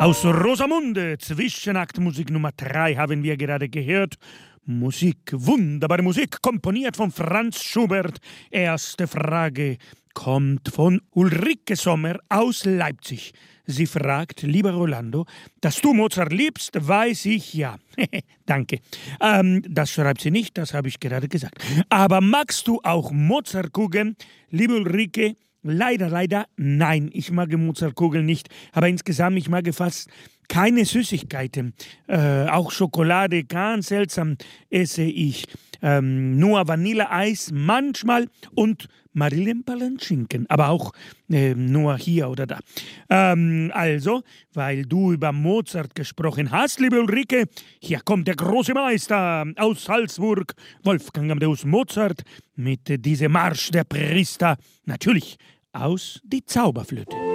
Aus Rosamunde, Zwischenaktmusik Nummer 3 haben wir gerade gehört. Musik, wunderbare Musik, komponiert von Franz Schubert. Erste Frage kommt von Ulrike Sommer aus Leipzig. Sie fragt, lieber Rolando, dass du Mozart liebst, weiß ich ja. Danke. Das schreibt sie nicht, das habe ich gerade gesagt. Aber magst du auch Mozartkugeln, liebe Ulrike? Leider, nein, ich mag Mozartkugeln nicht, aber insgesamt, ich mag fast keine Süßigkeiten. Auch Schokolade, ganz seltsam esse ich. Nur Vanilleeis manchmal und Marillenpalatschinken, aber auch nur hier oder da. Also, weil du über Mozart gesprochen hast, liebe Ulrike, hier kommt der große Meister aus Salzburg, Wolfgang Amadeus Mozart, mit diesem Marsch der Priester, natürlich aus Die Zauberflöte.